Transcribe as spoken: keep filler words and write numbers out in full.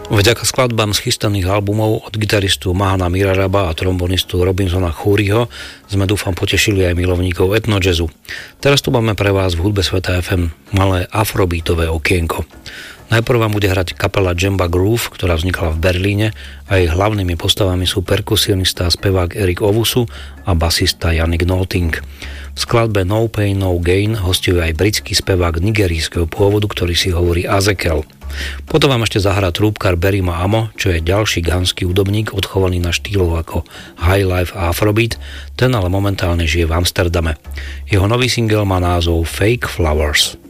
Vďaka skladbám z chystaných albumov od gitaristu Mahana Miraraba a trombonistu Robinsona Khouryho sme dúfam potešili aj milovníkov etnojazzu. Teraz tu máme pre vás v hudbe Sveta ef em malé afrobeatové okienko. Najprv vám bude hrať kapela Jemba Groove, ktorá vznikla v Berlíne a jej hlavnými postavami sú perkusionista a spevák Erik Owusu a basista Yannick Nothing. V skladbe No Pain No Gain hostuje aj britský spevák nigerijského pôvodu, ktorý si hovorí Azekel. Potom vám ešte zahrá trúbkar Berima Amo, čo je ďalší ghanský hudobník odchovaný na štýlov ako High Life a Afrobeat, ten ale momentálne žije v Amsterdame. Jeho nový single má názov Fake Flowers.